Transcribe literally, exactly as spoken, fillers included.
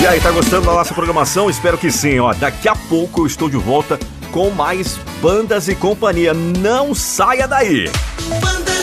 E aí, tá gostando da nossa programação? Espero que sim, ó. Daqui a pouco eu estou de volta com mais Bandas e Companhia. Não saia daí! Bandas